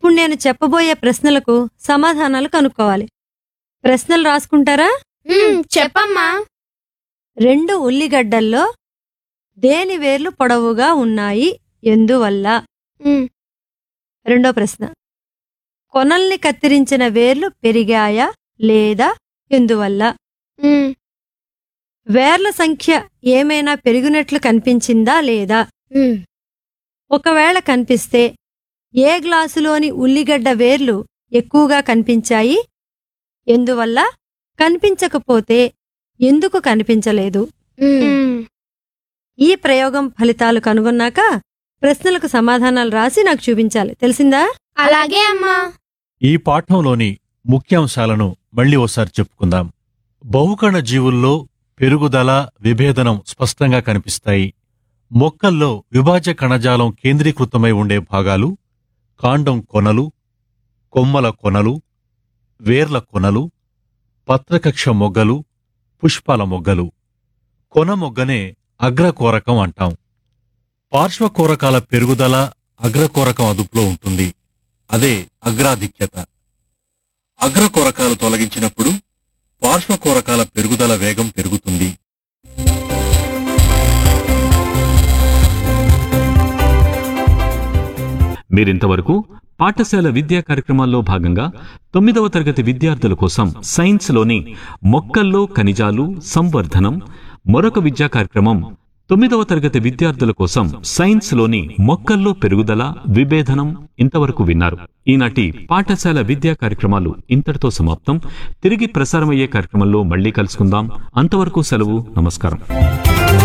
ఇప్పుడు నేను చెప్పబోయే ప్రశ్నలకు సమాధానాలు కనుక్కోవాలి. ప్రశ్నలు రాసుకుంటారా? చెప్పమ్మా. 2 ఉల్లిగడ్డల్లో దేని వేర్లు పొడవుగా ఉన్నాయి, ఎందువల్ల? రెండో ప్రశ్న, కొనల్ని కత్తిరించిన వేర్లు పెరిగాయా లేదా, ఎందువల్ల? వేర్ల సంఖ్య ఏమైనా పెరిగినట్లు కనిపించిందా లేదా? ఒకవేళ కనిపిస్తే ఏ గ్లాసులోని ఉల్లిగడ్డ వేర్లు ఎక్కువగా కనిపించాయి, ఎందువల్ల? కనిపించకపోతే ఎందుకు కనిపించలేదు? ఈ ప్రయోగం ఫలితాలు కనుగొన్నాక ప్రశ్నలకు సమాధానాలు రాసి నాకు చూపించాలి. తెలిసిందా? అలాగే అమ్మా. ఈ పాఠంలోని ముఖ్యాంశాలను మళ్ళీ ఓసారి చెప్పుకుందాం. బహుకణ జీవుల్లో పెరుగుదల, విభేదనం స్పష్టంగా కనిపిస్తాయి. మొక్కల్లో విభాజ్య కణజాలం కేంద్రీకృతమై ఉండే భాగాలు కాండం కొనలు, కొమ్మల కొనలు, వేర్ల కొనలు, పత్రకక్ష మొగ్గలు, పుష్పాల మొగ్గలు. కొన మొగ్గనే అగ్రకోరకం అంటాం. పార్శ్వకోరకాల పెరుగుదల అగ్రకోరకం అదుపులో ఉంటుంది. అదే అగ్రాధిక్యత. అగ్రకోరకాలు తొలగించినప్పుడు పార్శ్వకోరకాల పెరుగుదల వేగం పెరుగుతుంది. మీరింతవరకు పాఠశాల విద్యా కార్యక్రమాల్లో భాగంగా 9వ తరగతి విద్యార్థుల కోసం సైన్స్లోని మొక్కల్లో ఖనిజాలు, సంవర్ధనం, మరొక విద్యా కార్యక్రమం 9వ తరగతి విద్యార్థుల కోసం సైన్స్లోని మొక్కల్లో పెరుగుదల, విభేదనం ఇంతవరకు విన్నారు. ఈనాటి పాఠశాల విద్యా కార్యక్రమాలు ఇంతటితో సమాప్తం. తిరిగి ప్రసారమయ్యే కార్యక్రమంలో మళ్లీ కలుసుకుందాం. అంతవరకు సెలవు. నమస్కారం.